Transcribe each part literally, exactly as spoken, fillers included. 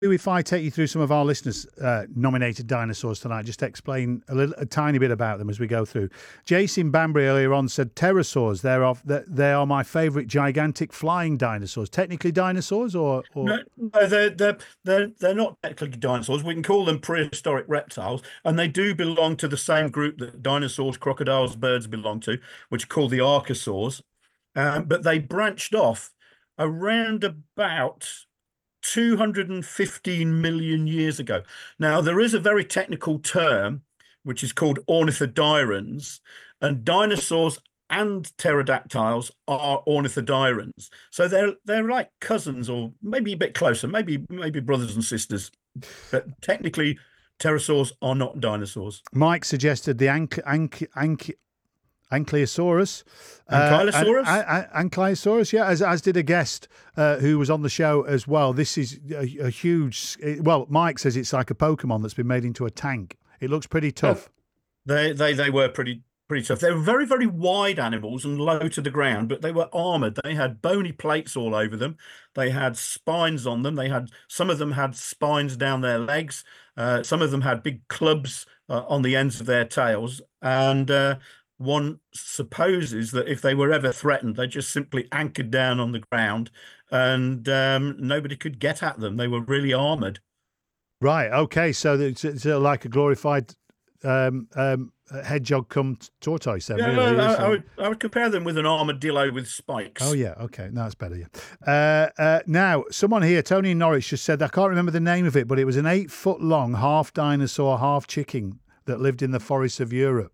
if I take you through some of our listeners' uh, nominated dinosaurs tonight, just explain a little, a tiny bit about them as we go through. Jason Banbury earlier on said pterosaurs. They're off, they are my favourite gigantic flying dinosaurs. Technically dinosaurs, or, or... No, no, they're they're they're they're not technically dinosaurs. We can call them prehistoric reptiles, and they do belong to the same group that dinosaurs, crocodiles, birds belong to, which are called the archosaurs. Um, but they branched off around about two hundred fifteen million years ago. Now, there is a very technical term, which is called ornithodyrans, and dinosaurs and pterodactyls are ornithodyrans. So they're they're like cousins, or maybe a bit closer, maybe maybe brothers and sisters. But technically, pterosaurs are not dinosaurs. Mike suggested the ank, ank, ank, Ankylosaurus. Ankylosaurus? Uh, an, Ankylosaurus, yeah, as, as did a guest uh, who was on the show as well. This is a, a huge, well, Mike says it's like a Pokemon that's been made into a tank. It looks pretty tough. They they they were pretty pretty tough. They were very, very wide animals and low to the ground, but they were armored. They had bony plates all over them. They had spines on them. They had, some of them had spines down their legs. Uh, some of them had big clubs uh, on the ends of their tails. And uh, one supposes that if they were ever threatened, they just simply anchored down on the ground, and um, nobody could get at them. They were really armored. Right. Okay. So it's, it's like a glorified um, um, hedgehog come tortoise. Then, yeah, really, I, I would I would compare them with an armadillo with spikes. Oh yeah. Okay. No, that's better. Yeah. Uh, uh, now, someone here, Tony in Norwich, just said, I can't remember the name of it, but it was an eight foot long half dinosaur, half chicken that lived in the forests of Europe.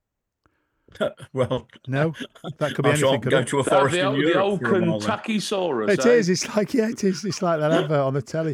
Well, no, that could be I'm anything. sure Could go it? to a forest the, in old, Europe. the old Kentucky-saurus. It eh? is. It's like yeah, it is. It's like that advert on the telly.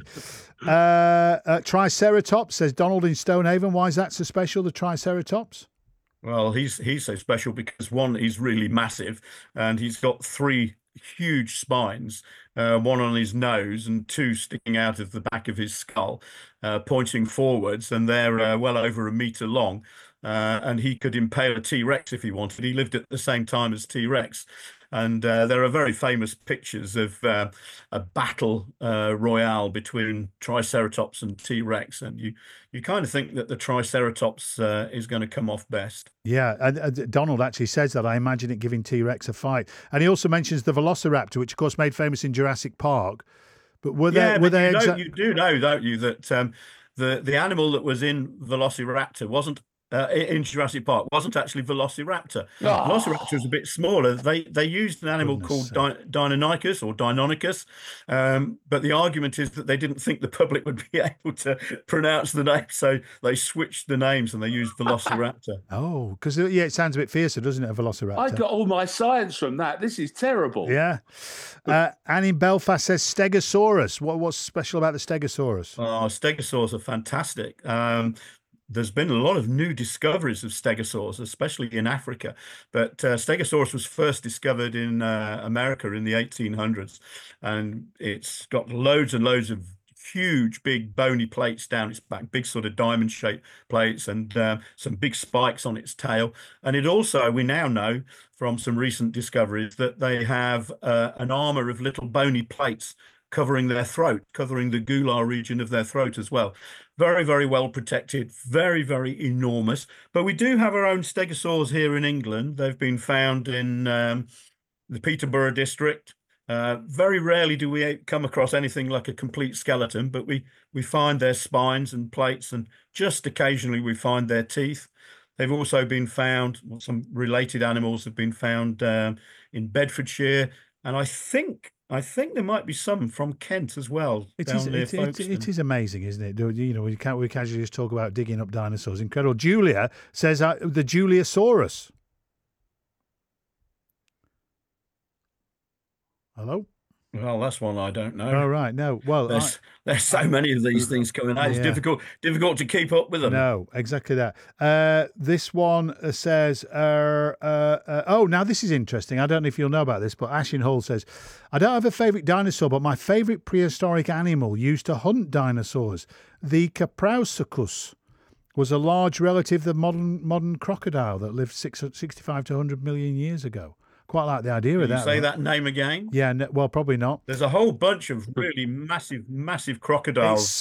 Uh, uh, Triceratops, says Donald in Stonehaven. Why is that so special? The Triceratops. Well, he's he's so special because one, he's really massive, and he's got three huge spines, uh, one on his nose and two sticking out of the back of his skull, uh, pointing forwards, and they're uh, well over a meter long. Uh, and he could impale a T-Rex if he wanted. He lived at the same time as T-Rex. And uh, there are very famous pictures of uh, a battle uh, royale between Triceratops and T-Rex. And you, you kind of think that the Triceratops uh, is going to come off best. Yeah, and uh, Donald actually says that. I imagine it giving T-Rex a fight. And he also mentions the Velociraptor, which, of course, made famous in Jurassic Park. But were yeah, they... Were but they you, exa- know, you do know, don't you, that um, the, the animal that was in Velociraptor wasn't Uh, in Jurassic Park wasn't actually Velociraptor. Oh. Velociraptor was a bit smaller. They they used an animal Goodness called Di- Deinonychus or Deinonychus, um, but the argument is that they didn't think the public would be able to pronounce the name, so they switched the names and they used Velociraptor. Oh, because yeah, it sounds a bit fiercer, doesn't it, a Velociraptor? I got all my science from that. This is terrible. Yeah. Uh, Anne in Belfast says Stegosaurus. What what's special about the Stegosaurus? Oh, stegosaurs are fantastic. Um, There's been a lot of new discoveries of stegosaurs, especially in Africa. But uh, Stegosaurus was first discovered in uh, America in the eighteen hundreds. And it's got loads and loads of huge, big, bony plates down its back, big sort of diamond-shaped plates, and uh, some big spikes on its tail. And it also, we now know from some recent discoveries, that they have uh, an armor of little bony plates covering their throat, covering the gular region of their throat as well. Very, very well protected, very, very enormous. But we do have our own stegosaurs here in England. They've been found in um, the Peterborough district. Uh, very rarely do we come across anything like a complete skeleton, but we, we find their spines and plates, and just occasionally we find their teeth. They've also been found, some related animals have been found um, in Bedfordshire, and I think I think there might be some from Kent as well. It down is. near It, it, Folkestone. it is amazing, isn't it? You know, we can't. We casually just talk about digging up dinosaurs. Incredible. Julia says uh, the Juliasaurus. Hello. Well, that's one I don't know. Oh, right. No. Well, there's I, there's so many of these things coming out. It's yeah. difficult difficult to keep up with them. No, exactly that. Uh, this one says, uh, uh, uh, oh, now this is interesting. I don't know if you'll know about this, but Ashin Hall says, I don't have a favourite dinosaur, but my favourite prehistoric animal used to hunt dinosaurs. The Caprausuchus was a large relative of the modern modern crocodile that lived six, sixty-five to one hundred million years ago. Quite like the idea Can of you that. say though. that name again? Yeah, no, well, probably not. There's a whole bunch of really massive, massive crocodiles. It's